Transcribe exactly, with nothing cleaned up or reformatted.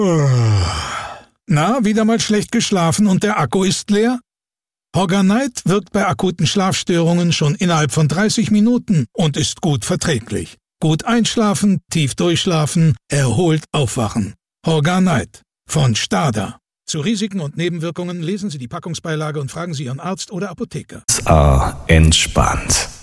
Na, wieder mal schlecht geschlafen und der Akku ist leer? Horganite wirkt bei akuten Schlafstörungen schon innerhalb von dreißig Minuten und ist gut verträglich. Gut einschlafen, tief durchschlafen, erholt aufwachen. Horganite von Stada. Zu Risiken und Nebenwirkungen lesen Sie die Packungsbeilage und fragen Sie Ihren Arzt oder Apotheker. Ah, entspannt.